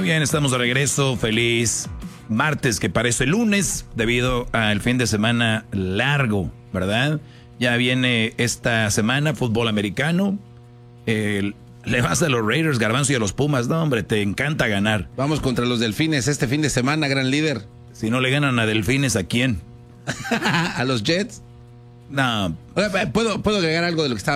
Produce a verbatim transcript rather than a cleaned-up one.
bien, estamos de regreso. Feliz martes, que parece lunes, debido al fin de semana largo, ¿verdad? Ya viene esta semana fútbol americano. Eh, le vas a los Raiders, Garbanzo, y a los Pumas. No, hombre, te encanta ganar. Vamos contra los Delfines este fin de semana, gran líder. Si no le ganan a Delfines, ¿a quién? ¿A los Jets? No. ¿Puedo, ¿Puedo agregar algo de lo que estaba